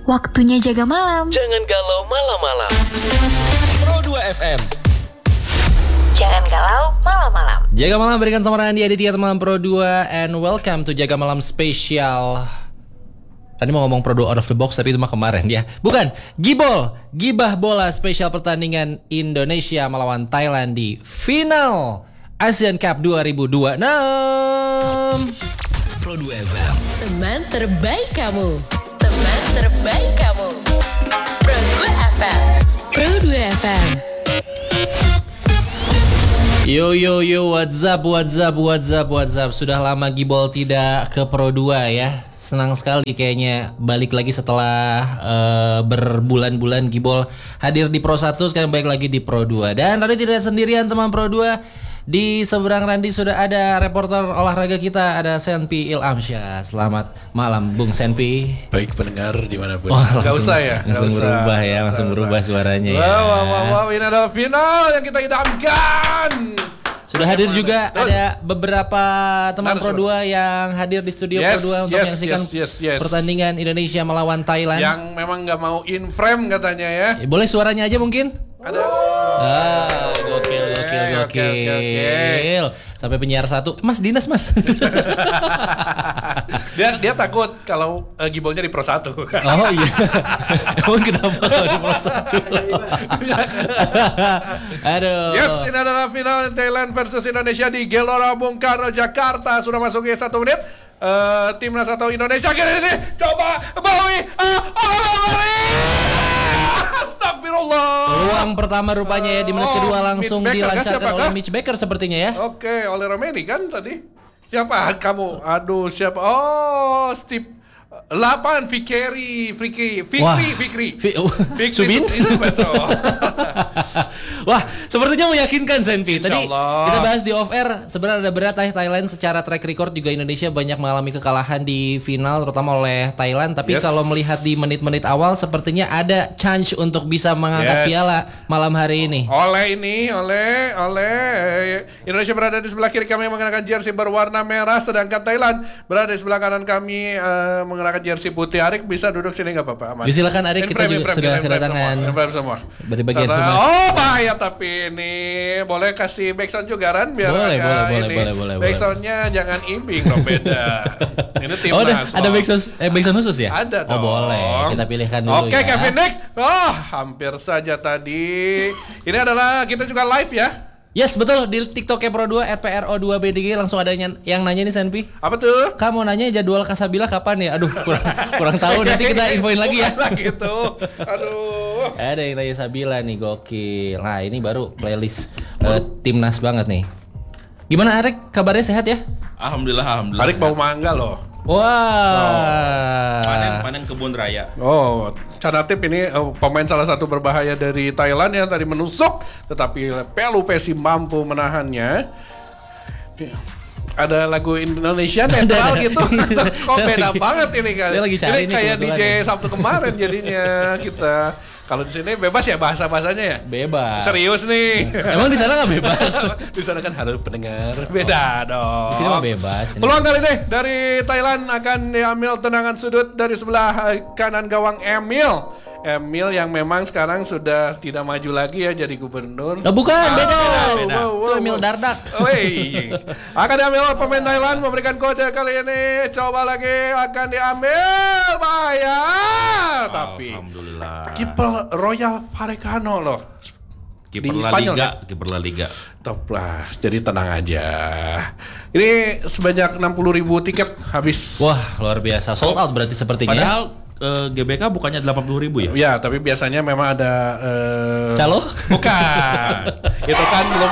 Waktunya jaga malam. Jangan galau malam-malam. Pro 2 FM. Jangan galau malam-malam. Jaga malam berikan sama Randy Aditya teman Pro 2 and welcome to Jaga Malam Spesial. Tadi mau ngomong Pro 2 out of the box tapi itu mah kemarin ya. Bukan, Gibah bola spesial pertandingan Indonesia melawan Thailand di final Asian Cup 2026. Pro 2 FM. Teman terbaik kamu. Teman terbaik kamu. Pro 2 FM. Pro 2 FM. Yo, what's up. Sudah lama Gibol tidak ke Pro 2 ya. Senang sekali kayaknya balik lagi setelah berbulan-bulan Gibol hadir di Pro 1, sekarang balik lagi di Pro 2. Dan tadi tidak sendirian teman Pro 2. Di seberang Randy sudah ada reporter olahraga kita, ada Senpi Ilhamsyah. Selamat malam Bung Senpi. Baik pendengar dimanapun. Gak usah ya. Langsung berubah ya, langsung berubah suaranya ya. Wow, ini adalah final yang kita idamkan. Sudah hadir juga ada beberapa teman Pro 2 yang hadir di studio Pro 2 untuk menyaksikan pertandingan Indonesia melawan Thailand. Yang memang gak mau in frame katanya ya. Boleh suaranya aja mungkin? Ada. Gokil. Sampai penyiar satu, Mas Dinas Mas. Dia takut kalau Gibolnya di Pro 1. Oh iya. Emang kenapa kalau di Pro 1? Aduh. Yes, ini adalah final Thailand versus Indonesia di Gelora Bung Karno Jakarta. Sudah masuk ke 1 menit. Timnas atau Indonesia kali ini coba bawahi Astagfirullah. Peluang pertama rupanya ya di menit kedua langsung dilancarkan oleh Mitch Baker sepertinya ya. Oke, oleh Romeni kan tadi. Siapa kamu? Aduh, siapa? Oh, Steve 8 Fikri. Subin? Itu betul. Wah, sepertinya meyakinkan Senpi. Tadi Insyaallah. kita bahas di off air, sebenarnya ada berat Thailand secara track record juga Indonesia banyak mengalami kekalahan di final terutama oleh Thailand, tapi kalau melihat di menit-menit awal sepertinya ada chance untuk bisa mengangkat piala malam hari ini. Oleh Indonesia berada di sebelah kiri kami mengenakan jersey berwarna merah, sedangkan Thailand berada di sebelah kanan kami mengenakan jersey putih. Arik bisa duduk sini nggak apa-apa, aman. Silakan Arik, kita juga sudah kedatangan semua. Dari bagian humas. Oh bahaya, tapi ini boleh kasih backsound juga Ran biar boleh. backsoundnya jangan imbing dong, beda. Ini timnas. Ada backsound khusus ya? Ada dong. Oh boleh, kita pilihkan dulu. Oke, ya. Kevin next. Hampir saja tadi. Ini adalah kita juga live ya. Yes, betul, di TikToknya Pro 2 @PRO2BDG langsung ada yang nanya nih Senpi. Apa tuh? Kamu nanya jadwal Kasabila kapan ya? Aduh, kurang tahu, nanti kita infoin lagi ya. Gitu. Aduh. Ada yang nanya Sabila nih, gokil. Nah, ini baru playlist timnas banget nih. Gimana Arik? Kabarnya sehat ya? Alhamdulillah. Arik bau mangga loh. Wah. Panen kebun raya. Oh, Canatip ini pemain salah satu berbahaya dari Thailand yang tadi menusuk, tetapi Pelupesi mampu menahannya. Ada lagu Indonesia netral gitu. Kok beda banget ini kan? Ini kayak DJ Sabtu kemarin jadinya kita. Kalau di sini bebas ya bahasanya ya? Bebas. Serius nih. Emang di sana nggak bebas? Di sana kan harus pendengar. Beda dong. Di sini mah bebas. Peluang kali ini dari Thailand akan diambil tendangan sudut dari sebelah kanan gawang Emil yang memang sekarang sudah tidak maju lagi ya jadi gubernur. Oh, bukan, beda. Itu Emil Dardak. Akan diambil pemain Thailand, memberikan kode kali ini. Coba lagi akan diambil, bahaya. Tapi Alhamdulillah. kiper Royal Vallecano loh. Kiper La Liga. Top lah, jadi tenang aja. Ini sebanyak 60.000 tiket habis. Wah, luar biasa. Sold out berarti sepertinya. Padahal GBK bukannya 80.000 ya? Ya, tapi biasanya memang ada Calo? Bukan. Itu kan belum.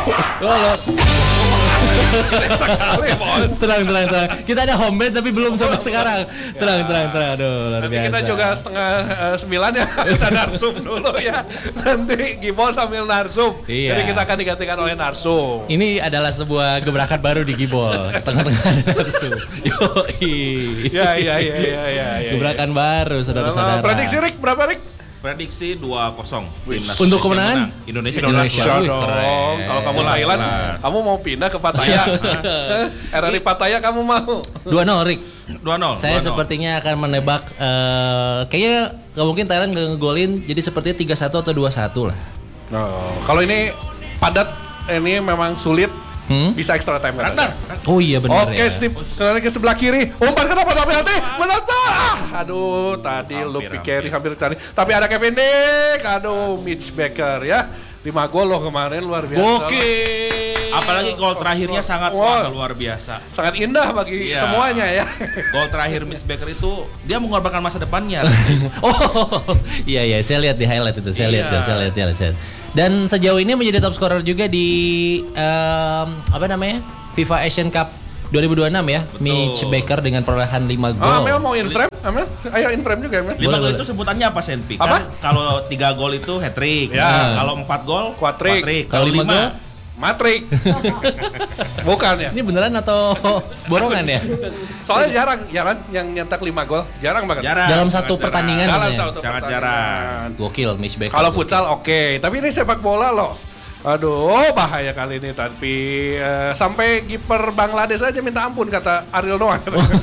Sekali bos. Tenang. Kita ada home band tapi belum sampai sekarang. Tenang. Aduh, luar biasa. Nanti kita juga setengah 9 ya. Kita narsum dulu ya. Nanti Gibol sambil narsum. Iya. Jadi kita akan digantikan oleh narsum. Ini adalah sebuah gebrakan baru di Gibol. Tengah-tengah ada narsum. Yoi. Ya. Gebrakan baru, saudara-saudara. Prediksi Rik berapa Rik? Prediksi 2-0 timnas Untuk Indonesia kemenangan? menang. Indonesia Indonesia jelas. Wih, dong. keren. Kalau kamu Jelas, Thailand, jelas. kamu mau pindah ke Pattaya. RRI Pattaya kamu mau? 2-0 Rick. 2-0. Saya 2-0. sepertinya akan menebak kayaknya nggak mungkin Thailand nggak ngegolin, jadi sepertinya 3-1 atau 2-1 lah. Oh, kalau ini padat, ini memang sulit. Bisa extra time kan? Oh iya benar Oke, ya. Steve, ke sebelah kiri. Umpan kenapa tapi hati? Menata. Aduh, tadi Luffy carry hampir tadi. Tapi ada Kevin Dick. Aduh, Mitch Baker ya. 5 gol loh kemarin, luar biasa. Oke. Apalagi gol terakhirnya sangat Wah. luar biasa. Sangat indah bagi Iya. semuanya ya. Gol terakhir Mitch Baker itu dia mengorbankan masa depannya. Oh iya saya lihat di highlight itu, saya lihat. Dan sejauh ini menjadi top scorer juga di apa namanya FIFA Asian Cup 2026 ya, Mitch Baker dengan perolehan 5 gol. Amel mau in frame? Amel, ayo in frame juga Amel. 5 gol Boleh. itu sebutannya apa Senpi? Apa? Kan kalau 3 gol itu hat trick. Ya. Kalau 4 gol Quadrick. Kalau Kalau 5 gol? Matrik. Bukan ya? Ini beneran atau borongan ya? Soalnya jarang yang nyetak 5 gol. Jarang banget. jarang. Dalam sangat satu jarang. pertandingan Dalam maksudnya? satu Sangat pertandingan. Gokil Mitch Baker. Kalau futsal oke, tapi ini sepak bola loh. Aduh, bahaya kali ini. Tapi sampai kiper Bangladesh aja minta ampun kata Ariel Noah.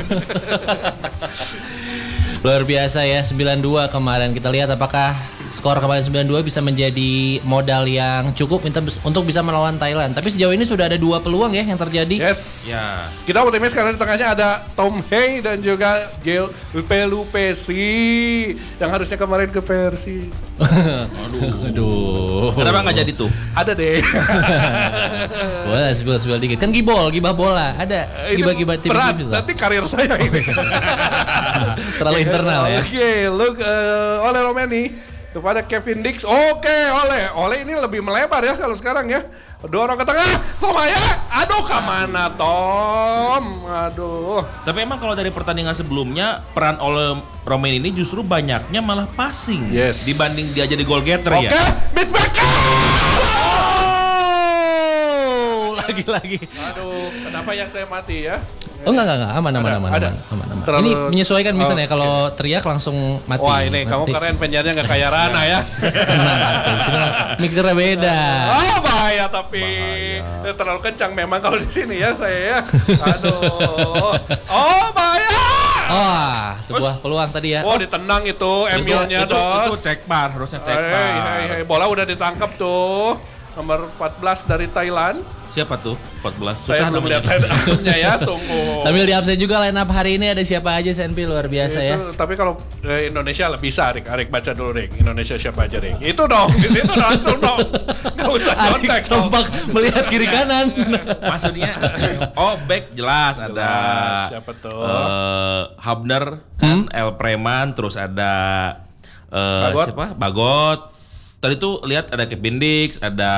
Luar biasa ya, 9-2 kemarin. Kita lihat apakah skor kemarin 9-2 bisa menjadi modal yang cukup untuk bisa melawan Thailand. Tapi sejauh ini sudah ada 2 peluang ya yang terjadi. Yes. Ya. Kita optimis karena di tengahnya ada Tom Hay dan juga Gil Pelupesi yang harusnya kemarin ke Persi. Aduh. Kenapa nggak jadi tuh? Ada deh. Boleh spill dikit. Kan gibah bola. Ada Ini gibah tipis berat, lah. nanti karir saya ini. Terlalu internal ya. Oke, look oleh Romani kepada Kevin Dix. Oke, oleh ini lebih melebar ya kalau sekarang ya. Dorong ke tengah. Tomaya. Aduh, kemana Tom? Aduh. Tapi emang kalau dari pertandingan sebelumnya peran oleh Romain ini justru banyaknya malah passing Yes. dibanding dia jadi goal getter Oke, ya. Mitch Baker. Oh, lagi. Aduh, kenapa yang saya mati ya? Oh enggak, aman. Ada. Terlalu- Ini menyesuaikan misalnya Oke. kalau teriak langsung mati. Wah, ini kamu Mati. keren penyiarnya nggak kayak Rana ya. Di sini mixernya beda. Oh, bahaya tapi terlalu kencang memang kalau di sini ya saya ya. Aduh. Oh, bahaya. Wah, sebuah peluang tadi ya. Oh, ditendang itu Emilnya itu dos. cek bar, harusnya cek bar. Hey, bola udah ditangkap tuh. Nomor 14 dari Thailand. Siapa tuh? 14. Saya Susah belum namanya. lihat akunnya ya, tunggu. Sambil di absen juga line up hari ini ada siapa aja Senpi luar biasa ya. Itu, tapi kalau Indonesia lebih bisa, Arik baca dulu, Rik. Indonesia siapa aja, Rik? Itu dong, di situ langsung dong. Gak usah contek dong. Tampak melihat kiri kanan. Maksudnya back jelas ada Jelas, siapa tuh? Hubner kan, El Preman, terus ada Bagot. siapa? Bagot. Tadi tuh lihat ada Kevin Dix, ada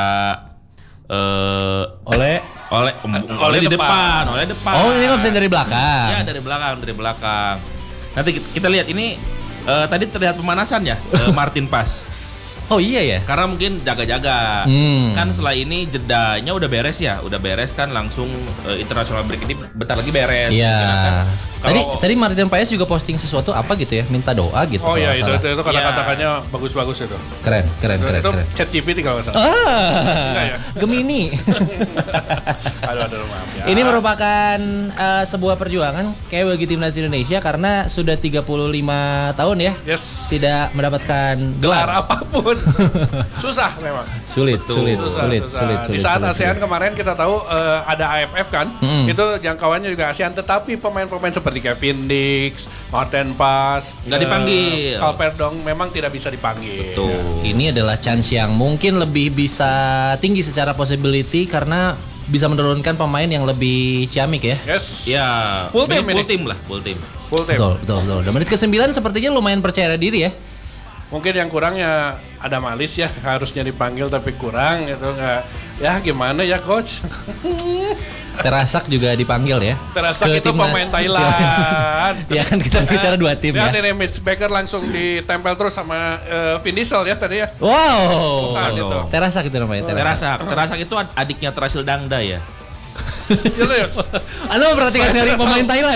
oleh di depan, oleh depan. Oh, ini absen dari belakang. Ya dari belakang. Nanti kita lihat ini tadi terlihat pemanasan ya Martin Pas. Oh iya ya. Karena mungkin jaga-jaga. Kan setelah ini jedanya udah beres kan langsung international break ini bentar lagi beres. Iya. Kalau- Tadi Martin Paes juga posting sesuatu apa gitu ya, minta doa gitu. Oh kalau iya, nggak itu salah. kata-katanya bagus-bagus itu. Keren. Itu chat GPT kalau nggak salah. Enggak ya? Gemini. Aduh, maaf ya. Ini merupakan sebuah perjuangan kayak bagi timnas Indonesia karena sudah 35 tahun ya Yes. tidak mendapatkan gelar gelar. apapun. Susah memang. Sulit. Susah. Di saat ASEAN sulit. kemarin kita tahu ada AFF kan, itu jangkauannya juga ASEAN, tetapi pemain-pemain seperti Kevin Dix, Martin Pas, Nggak dipanggil. Kalperdong memang tidak bisa dipanggil. Tuh. Ini adalah chance yang mungkin lebih bisa tinggi secara possibility karena bisa menurunkan pemain yang lebih ciamik ya. Yes. Ya, Full team ini. full team lah, full team. Full team. Betul. Dan menit ke-9 sepertinya lumayan percaya diri ya. Mungkin yang kurangnya ada Malis ya, harusnya dipanggil tapi kurang gitu, nggak. Ya gimana ya coach? Terasak juga dipanggil ya. Terasak Ke itu timnas. pemain Thailand. Ya kan kita bicara dua tim ya. Ini Mitch Baker langsung ditempel terus sama Vin Diesel ya tadi ya. Wow. Bukan itu. Terasak itu namanya. Terasak itu adiknya Terasil Dangda ya. Serius. Anda memperhatikan sekali pemain Thailand ya?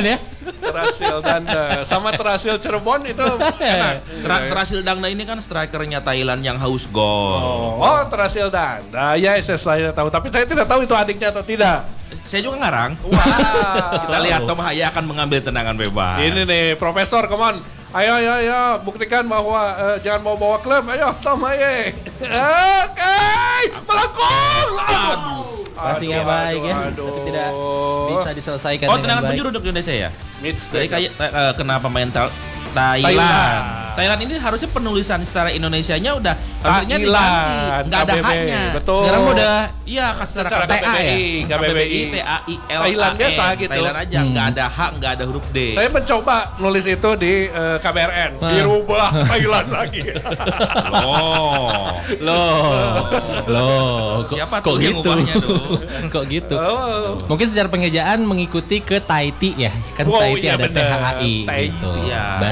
Terasil Danda sama Terasil Cirebon itu enak. Terasil Dangda ini kan strikernya Thailand yang haus gol. Oh, Terasil Danda. Ya, saya tahu. Tapi saya tidak tahu itu adiknya atau tidak. Saya juga ngarang. Wah. Kita lihat Tom Haya akan mengambil tendangan bebas. Ini nih, Profesor, come on. Ayo, buktikan bahwa jangan bawa klub. Ayo, Tom Haye. Oke, melengkung. Passing yang baik ya, tapi tidak bisa diselesaikan dengan tendangan baik. penjuru untuk Indonesia ya. Mitch Jadi kayak kenapa main Thailand. Thailand ini harusnya penulisan secara Indonesianya udah harusnya diganti, nggak ada haknya. Betul. Sekarang udah Iya, secara secara TA KBBI, ya? KBBI. TAIL. Thailand biasa gitu. Thailand aja, nggak ada hak, nggak ada huruf D. Saya mencoba nulis itu di KBRN, dirubah Thailand lagi. Loh, Siapa kok tuh yang gitu? ngubahnya tuh? Kok gitu? Oh. Mungkin secara pengejaan mengikuti ke Tahiti ya, kan Wow, Tahiti iya ada bener. THAI Tahiti, gitu. iya.